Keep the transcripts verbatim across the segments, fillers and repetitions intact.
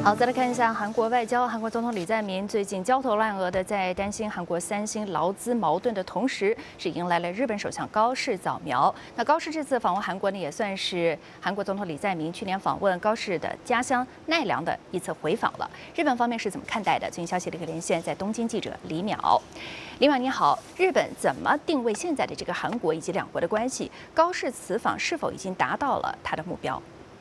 好，再来看一下韩国外交。韩国总统李在明最近焦头烂额的在担心韩国三星劳资矛盾的同时，是迎来了日本首相高市早苗。那高市这次访问韩国呢，也算是韩国总统李在明去年访问高市的家乡奈良的一次回访了。日本方面是怎么看待的？最新消息立刻连线在东京记者李淼。李淼你好，日本怎么定位现在的这个韩国以及两国的关系？高市此访是否已经达到了他的目标？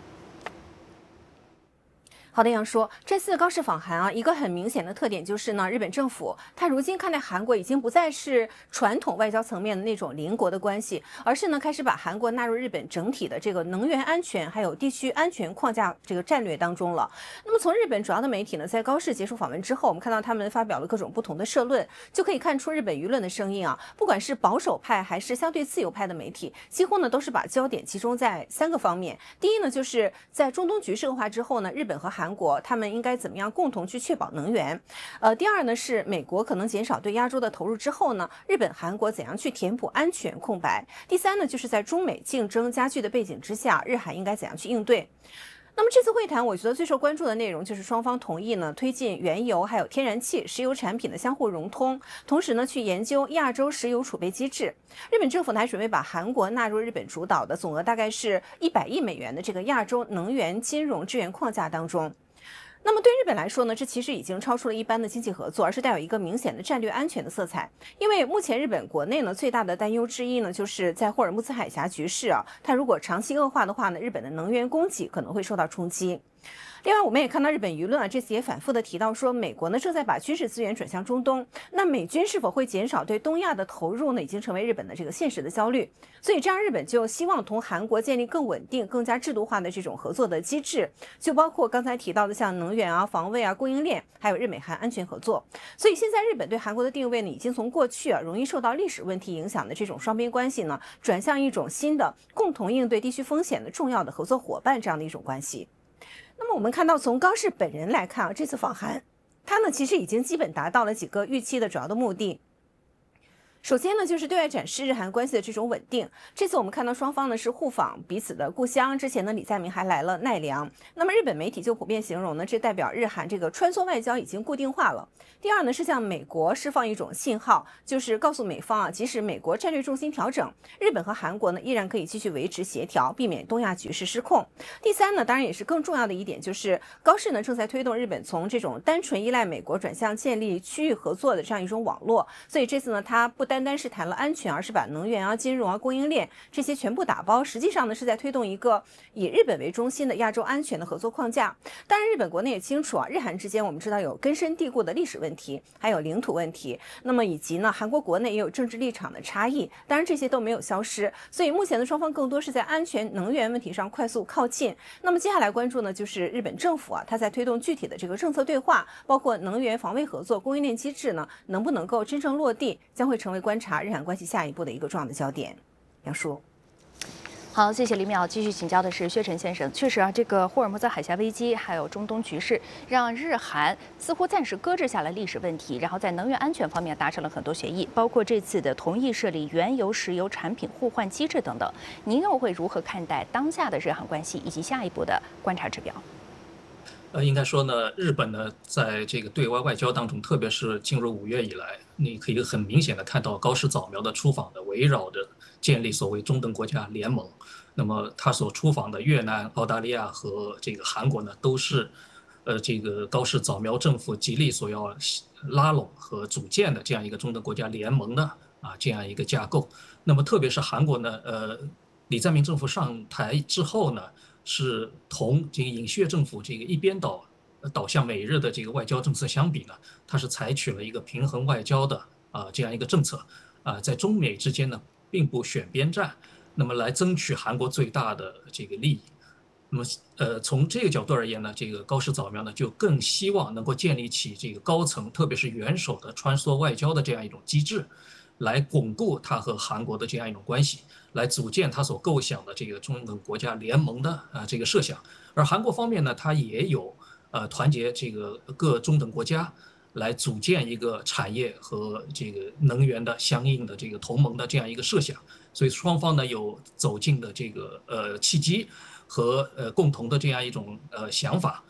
好的，杨叔，这次高市访韩啊，一个很明显的特点就是呢，日本政府它如今看待韩国已经不再是传统外交层面的那种邻国的关系，而是呢开始把韩国纳入日本整体的这个能源安全还有地区安全框架这个战略当中了。那么从日本主要的媒体呢，在高市结束访问之后，我们看到他们发表了各种不同的社论，就可以看出日本舆论的声音啊，不管是保守派还是相对自由派的媒体，几乎呢都是把焦点集中在三个方面。第一呢，就是在中东局势恶化之后呢，日本和韩韩国他们应该怎么样共同去确保能源？呃，第二呢是美国可能减少对亚洲的投入之后呢，日本、韩国怎样去填补安全空白？第三呢，就是在中美竞争加剧的背景之下，日韩应该怎样去应对？那么这次会谈，我觉得最受关注的内容就是双方同意呢，推进原油还有天然气、石油产品的相互融通，同时呢去研究亚洲石油储备机制。日本政府呢还准备把韩国纳入日本主导的总额大概是一百亿美元的这个亚洲能源金融支援框架当中。那么对日本来说呢，这其实已经超出了一般的经济合作，而是带有一个明显的战略安全的色彩。因为目前日本国内呢最大的担忧之一呢，就是在霍尔木兹海峡局势啊，它如果长期恶化的话呢，日本的能源供给可能会受到冲击。另外，我们也看到日本舆论啊，这次也反复的提到说，美国呢正在把军事资源转向中东，那美军是否会减少对东亚的投入呢，已经成为日本的这个现实的焦虑。所以，这样日本就希望同韩国建立更稳定、更加制度化的这种合作的机制，就包括刚才提到的像能源啊、防卫啊、供应链，还有日美韩安全合作。所以，现在日本对韩国的定位呢，已经从过去啊容易受到历史问题影响的这种双边关系呢，转向一种新的共同应对地区风险的重要的合作伙伴这样的一种关系。那么我们看到，从高市本人来看啊，这次访韩，他呢其实已经基本达到了几个预期的主要的目的。首先呢，就是对外展示日韩关系的这种稳定。这次我们看到双方呢是互访彼此的故乡。之前呢，李在明还来了奈良。那么日本媒体就普遍形容呢，这代表日韩这个穿梭外交已经固定化了。第二呢，是向美国释放一种信号，就是告诉美方啊，即使美国战略重心调整，日本和韩国呢依然可以继续维持协调，避免东亚局势失控。第三呢，当然也是更重要的一点，就是高市呢正在推动日本从这种单纯依赖美国转向建立区域合作的这样一种网络。所以这次呢，他不单单单是谈了安全，而是把能源啊、金融啊、供应链这些全部打包，实际上呢是在推动一个以日本为中心的亚洲安全的合作框架。当然，日本国内也清楚啊，日韩之间我们知道有根深蒂固的历史问题，还有领土问题，那么以及呢，韩国国内也有政治立场的差异，当然这些都没有消失。所以目前的双方更多是在安全、能源问题上快速靠近。那么接下来关注呢，就是日本政府啊，它在推动具体的这个政策对话，包括能源防卫合作、供应链机制呢，能不能够真正落地，将会成为观察日韩关系下一步的一个重要的焦点。杨叔。 好，谢谢李淼。继续请教的是薛晨先生。确实啊，这个霍尔木兹海峡危机还有中东局势，让日韩似乎暂时搁置下了历史问题，然后在能源安全方面达成了很多协议，包括这次的同意设立原油、石油产品互换机制等等。您又会如何看待当下的日韩关系以及下一步的观察指标？ 呃，应该说呢，日本呢，在这个对外外交当中，特别是进入五月以来，你可以很明显的看到高市早苗的出访的围绕着建立所谓中等国家联盟。那么他所出访的越南、澳大利亚和这个韩国呢，都是，呃，这个高市早苗政府极力所要拉拢和组建的这样一个中等国家联盟的啊这样一个架构。那么特别是韩国呢，呃，李在明政府上台之后呢，是同这个尹锡悦政府这个一边倒倒向美日的这个外交政策相比呢，它是采取了一个平衡外交的啊这样一个政策啊，在中美之间呢并不选边站，那么来争取韩国最大的这个利益。那么呃从这个角度而言呢，这个高市早苗呢就更希望能够建立起这个高层特别是元首的穿梭外交的这样一种机制，来巩固他和韩国的这样一种关系，来组建他所构想的这个中等国家联盟的啊这个设想。而韩国方面呢，他也有呃团结这个各中等国家，来组建一个产业和这个能源的相应的这个同盟的这样一个设想。所以双方呢有走近的这个呃契机和呃共同的这样一种呃想法。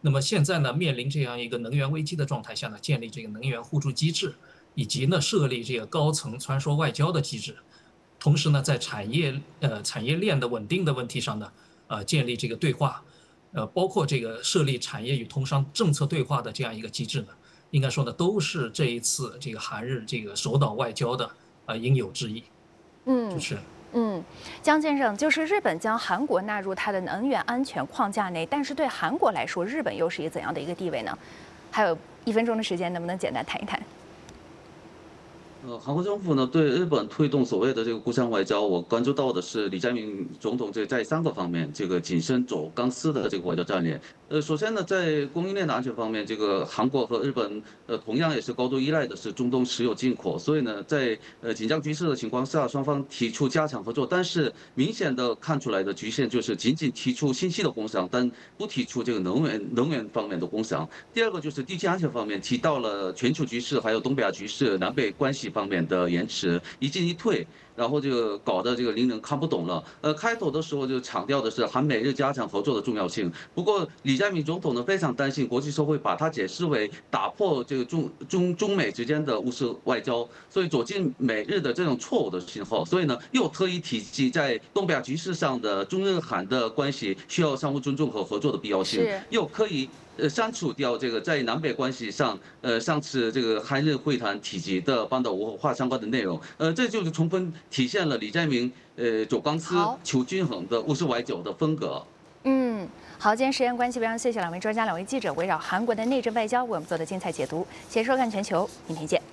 那么现在呢，面临这样一个能源危机的状态下呢，建立这个能源互助机制，以及呢设立这个高层传说外交的机制，同时呢，在产业呃产业链的稳定的问题上呢，呃建立这个对话，呃包括这个设立产业与通商政策对话的这样一个机制呢，应该说呢都是这一次这个韩日这个首脑外交的呃应有之义。 嗯， 主持人。 嗯，江先生，就是日本将韩国纳入它的能源安全框架内，但是对韩国来说，日本又是一个怎样的一个地位呢？还有一分钟的时间，能不能简单谈一谈？ 呃，韩国政府呢对日本推动所谓的这个故乡外交，我关注到的是李在明总统这在三个方面这个谨慎走钢丝的这个外交战略。呃，首先呢，在供应链的安全方面，这个韩国和日本呃同样也是高度依赖的是中东石油进口，所以呢，在呃紧张局势的情况下，双方提出加强合作，但是明显的看出来的局限就是仅仅提出信息的共享，但不提出这个能源能源方面的共享。第二个就是地区安全方面，提到了全球局势，还有东北亚局势、南北关系方面的延迟，一进一退。然后就搞得这个令人看不懂了。呃，开头的时候就强调的是韩美日加强合作的重要性。不过李在明总统呢非常担心国际社会把它解释为打破这个中中中美之间的务实外交，所以走进美日的这种错误的信号。所以呢，又特意提及在东北亚局势上的中日韩的关系需要相互尊重和合作的必要性，又可以。呃，删除掉这个在南北关系上，呃，上次这个韩日会谈提及的半岛无核化相关的内容，呃，这就是充分体现了李在明呃走钢丝、求均衡的务实外交的风格。 嗯，好，今天时间关系，非常谢谢两位专家、两位记者围绕韩国的内政外交为我们做的精彩解读。谢谢收看全球，明天见。